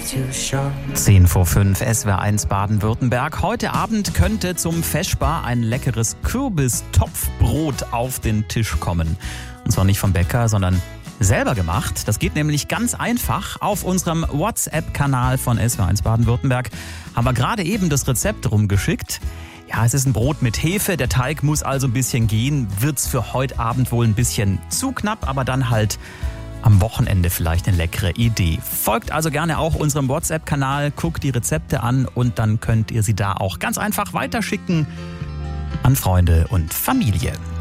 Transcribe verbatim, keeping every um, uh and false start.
zehn vor fünf, S W R eins Baden-Württemberg. Heute Abend könnte zum Feschbar ein leckeres Kürbis-Topfbrot auf den Tisch kommen. Und zwar nicht vom Bäcker, sondern selber gemacht. Das geht nämlich ganz einfach. Auf unserem WhatsApp-Kanal von S W R eins Baden-Württemberg haben wir gerade eben das Rezept rumgeschickt. Ja, es ist ein Brot mit Hefe. Der Teig muss also ein bisschen gehen. Wird's für heute Abend wohl ein bisschen zu knapp, aber dann halt am Wochenende vielleicht eine leckere Idee. Folgt also gerne auch unserem WhatsApp-Kanal, guckt die Rezepte an und dann könnt ihr sie da auch ganz einfach weiterschicken an Freunde und Familie.